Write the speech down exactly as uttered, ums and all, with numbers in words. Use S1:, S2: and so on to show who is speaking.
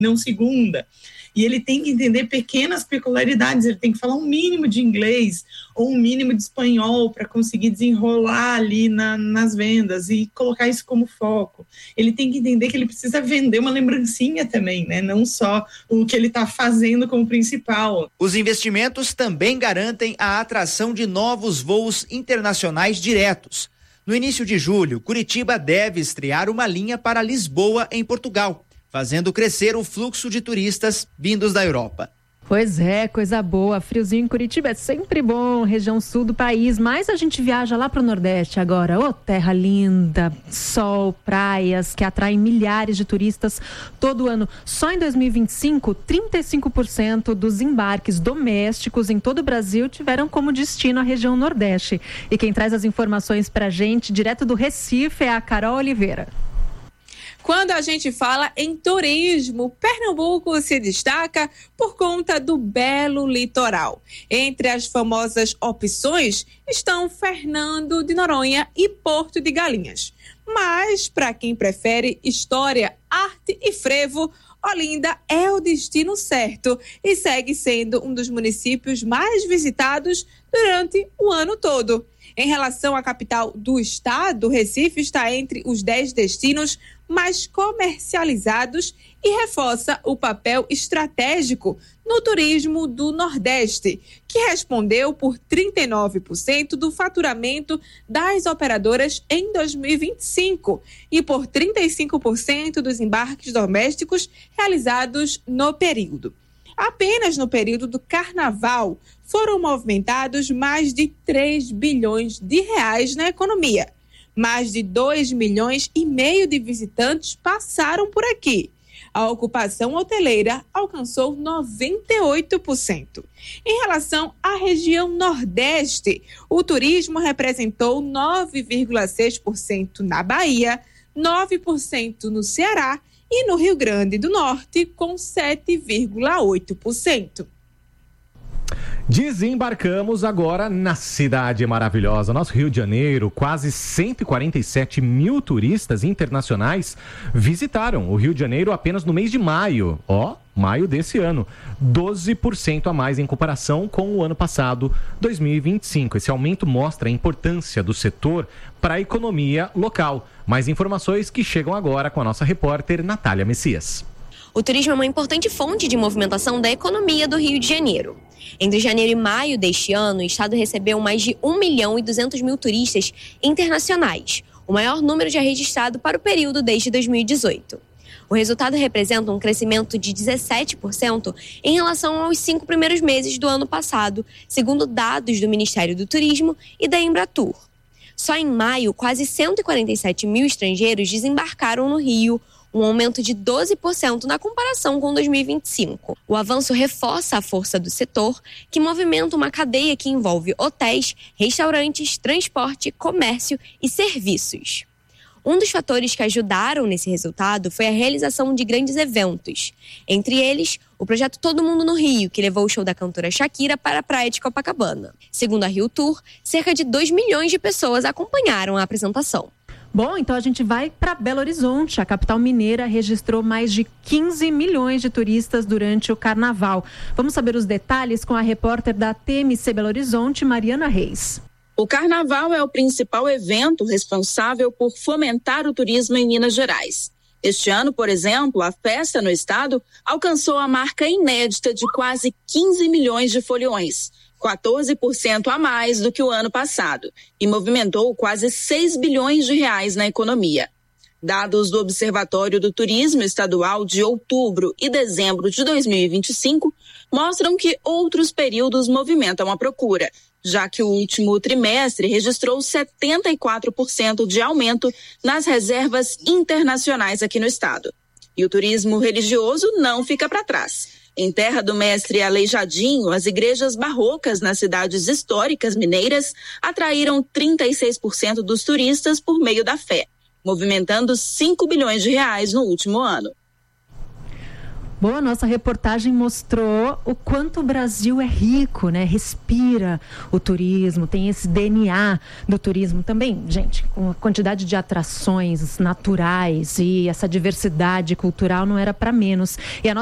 S1: não segunda. E ele tem que entender pequenas peculiaridades, ele tem que falar um mínimo de inglês ou um mínimo de espanhol para conseguir desenrolar ali na, nas vendas e colocar isso como foco. Ele tem que entender que ele precisa vender uma lembrancinha também, né? Não só o que ele está fazendo como principal.
S2: Os investimentos também garantem a atração de novos voos internacionais diretos. No início de julho, Curitiba deve estrear uma linha para Lisboa, em Portugal, fazendo crescer o fluxo de turistas vindos da Europa.
S3: Pois é, coisa boa. Friozinho em Curitiba é sempre bom, região sul do país, mas a gente viaja lá para o Nordeste agora. Ô, terra linda, sol, praias, que atraem milhares de turistas todo ano. Só em dois mil e vinte e cinco, trinta e cinco por cento dos embarques domésticos em todo o Brasil tiveram como destino a região Nordeste. E quem traz as informações para a gente, direto do Recife, é a Carol Oliveira.
S4: Quando a gente fala em turismo, Pernambuco se destaca por conta do belo litoral. Entre as famosas opções estão Fernando de Noronha e Porto de Galinhas. Mas, para quem prefere história, arte e frevo, Olinda é o destino certo e segue sendo um dos municípios mais visitados durante o ano todo. Em relação à capital do estado, Recife está entre os dez destinos mais comercializados e reforça o papel estratégico no turismo do Nordeste, que respondeu por trinta e nove por cento do faturamento das operadoras em dois mil e vinte e cinco e por trinta e cinco por cento dos embarques domésticos realizados no período. Apenas no período do Carnaval foram movimentados mais de três bilhões de reais na economia. Mais de dois milhões e meio de visitantes passaram por aqui. A ocupação hoteleira alcançou noventa e oito por cento. Em relação à região Nordeste, o turismo representou nove vírgula seis por cento na Bahia, nove por cento no Ceará e no Rio Grande do Norte, com sete vírgula oito por cento.
S5: Desembarcamos agora na cidade maravilhosa, nosso Rio de Janeiro. Quase cento e quarenta e sete mil turistas internacionais visitaram o Rio de Janeiro apenas no mês de maio. Ó, maio desse ano. doze por cento a mais em comparação com o ano passado, dois mil e vinte e cinco. Esse aumento mostra a importância do setor para a economia local. Mais informações que chegam agora com a nossa repórter Natália Messias.
S6: O turismo é uma importante fonte de movimentação da economia do Rio de Janeiro. Entre janeiro e maio deste ano, o estado recebeu mais de um milhão e duzentos mil turistas internacionais, o maior número já registrado para o período desde dois mil e dezoito. O resultado representa um crescimento de dezessete por cento em relação aos cinco primeiros meses do ano passado, segundo dados do Ministério do Turismo e da Embratur. Só em maio, quase cento e quarenta e sete mil estrangeiros desembarcaram no Rio, um aumento de doze por cento na comparação com dois mil e vinte e cinco. O avanço reforça a força do setor, que movimenta uma cadeia que envolve hotéis, restaurantes, transporte, comércio e serviços. Um dos fatores que ajudaram nesse resultado foi a realização de grandes eventos. Entre eles, o projeto Todo Mundo no Rio, que levou o show da cantora Shakira para a praia de Copacabana. Segundo a Rio Tour, cerca de dois milhões de pessoas acompanharam a apresentação.
S3: Bom, então a gente vai para Belo Horizonte. A capital mineira registrou mais de quinze milhões de turistas durante o Carnaval. Vamos saber os detalhes com a repórter da T M C Belo Horizonte, Mariana Reis.
S7: O Carnaval é o principal evento responsável por fomentar o turismo em Minas Gerais. Este ano, por exemplo, a festa no estado alcançou a marca inédita de quase quinze milhões de foliões, quatorze por cento a mais do que o ano passado, e movimentou quase seis bilhões de reais na economia. Dados do Observatório do Turismo Estadual de outubro e dezembro de dois mil e vinte e cinco mostram que outros períodos movimentam a procura, já que o último trimestre registrou setenta e quatro por cento de aumento nas reservas internacionais aqui no estado. E o turismo religioso não fica para trás. Em terra do mestre Aleijadinho, as igrejas barrocas nas cidades históricas mineiras atraíram trinta e seis por cento dos turistas por meio da fé, movimentando cinco bilhões de reais no último ano.
S3: Bom, a nossa reportagem mostrou o quanto o Brasil é rico, né? Respira o turismo, tem esse D N A do turismo também, gente, com a quantidade de atrações naturais e essa diversidade cultural não era para menos. E a